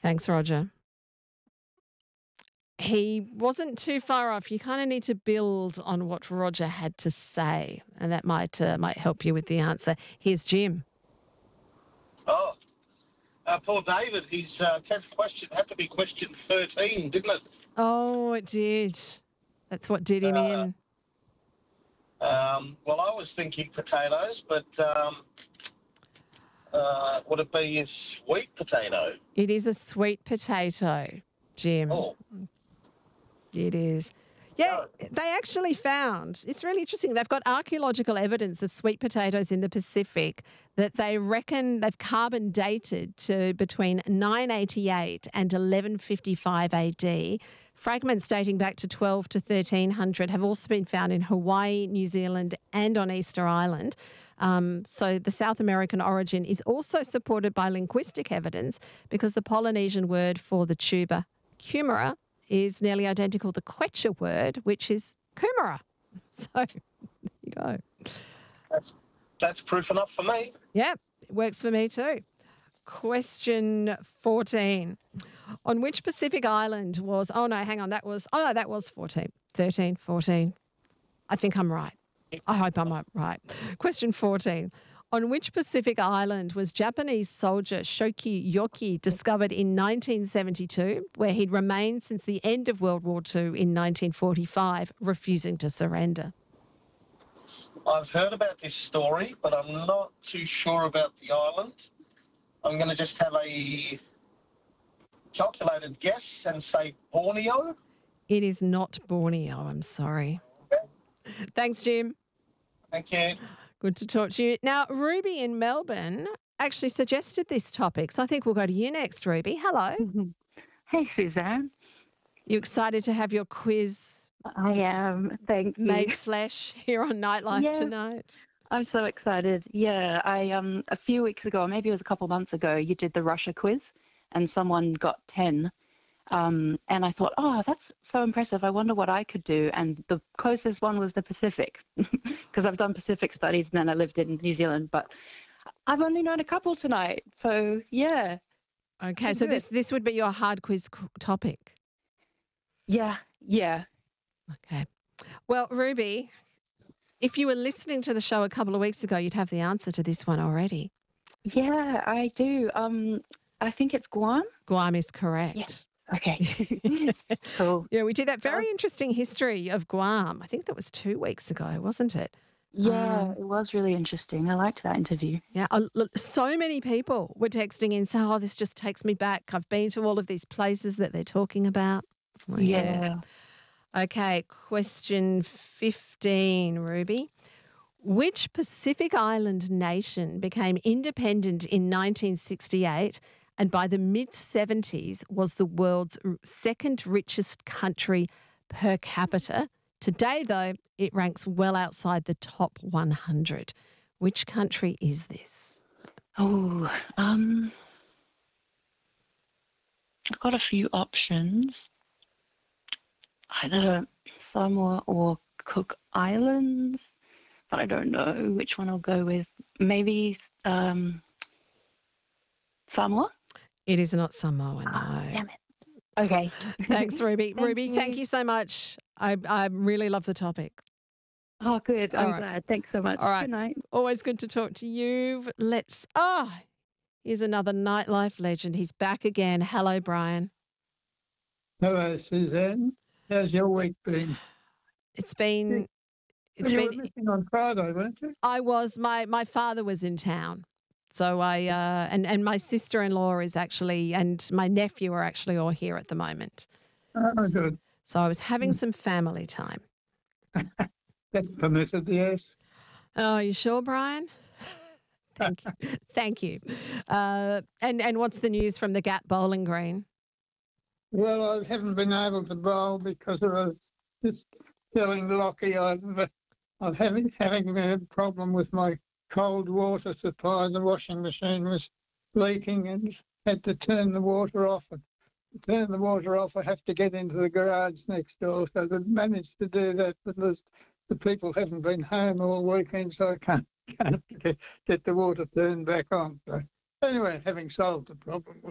Thanks, Roger. He wasn't too far off. You kind of need to build on what Roger had to say, and that might help you with the answer. Here's Jim. Oh, poor David. His 10th question had to be question 13, didn't it? Oh, it did. That's what did him in. Well, I was thinking potatoes, but would it be a sweet potato? It is a sweet potato, Jim. Oh. It is. Yeah, they actually found, it's really interesting, they've got archaeological evidence of sweet potatoes in the Pacific that they reckon they've carbon dated to between 988 and 1155 AD. Fragments dating back to 12 to 1300 have also been found in Hawaii, New Zealand and on Easter Island. So the South American origin is also supported by linguistic evidence because the Polynesian word for the tuber, kumara, is nearly identical to the Quechua word, which is kumara. So there you go. That's proof enough for me. Yeah, it works for me too. Question 14. On which Pacific island was, that was 14. 13, 14. I think I'm right. I hope I'm right. Question 14. On which Pacific island was Japanese soldier Shoki Yoki discovered in 1972, where he'd remained since the end of World War II in 1945, refusing to surrender? I've heard about this story, but I'm not too sure about the island. I'm going to just have a calculated guess and say Borneo. It is not Borneo, I'm sorry. Okay. Thanks, Jim. Thank you. Good to talk to you. Now, Ruby in Melbourne actually suggested this topic, so I think we'll go to you next, Ruby. Hello. Hey, Suzanne. You excited to have your quiz I am. Thank you. made flesh here on Nightlife Yes. tonight? I'm so excited. Yeah, I a few weeks ago, maybe it was a couple months ago, you did the Russia quiz and someone got 10. And I thought, oh, that's so impressive. I wonder what I could do. And the closest one was the Pacific, because I've done Pacific studies and then I lived in New Zealand. But I've only known a couple tonight. So, yeah. Okay, so this would be your hard quiz topic. Yeah. Okay. Well, Ruby, if you were listening to the show a couple of weeks ago, you'd have the answer to this one already. Yeah, I do. I think it's Guam. Guam is correct. Yes. Okay. Cool. Yeah, we did that very interesting history of Guam. I think that was 2 weeks ago, wasn't it? Yeah, it was really interesting. I liked that interview. Yeah, so many people were texting in saying, this just takes me back. I've been to all of these places that they're talking about. Oh, Yeah. Okay, question 15, Ruby. Which Pacific Island nation became independent in 1968 and by the mid-70s was the world's second richest country per capita? Today, though, it ranks well outside the top 100. Which country is this? Oh, I've got a few options. Either Samoa or Cook Islands, but I don't know which one I'll go with. Maybe Samoa? It is not Samoa, no. Damn it. Okay. Thanks, Ruby. Ruby, you. thank you so much. I really love the topic. Oh, good. All I'm right. glad. Thanks so much. All right. Good night. Always good to talk to you. Here's another Nightlife legend. He's back again. Hello, Brian. Hello, Suzanne. How's your week been? It's been... You were listening on Friday, weren't you? I was. My father was in town. So and my sister-in-law is actually, and my nephew are actually all here at the moment. Oh, good. So I was having some family time. That's permitted, yes. Oh, you sure, Brian? Thank you. Thank you. And what's the news from the Gap Bowling Green? Well, I haven't been able to bowl because I was just telling Lockie I'm having a problem with my cold water supply. The washing machine was leaking and had to turn the water off. And to turn the water off, I have to get into the garage next door. So I managed to do that, but the people haven't been home all weekend, so I can't get the water turned back on. So anyway, having solved the problem,